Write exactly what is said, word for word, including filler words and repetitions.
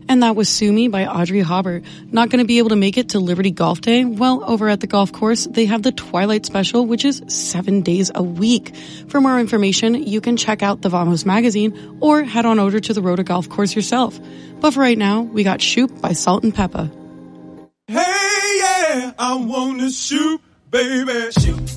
And that was Sue Me by Audrey Hobart. Not going to be able to make it to Liberty Golf Day? Well, over at the golf course, they have the Twilight Special, which is seven days a week. For more information, you can check out the Vamos magazine or head on over to the Rota Golf Course yourself. But for right now, we got Shoop by Salt and Peppa. Hey, yeah, I wanna shoot, baby. Shoot.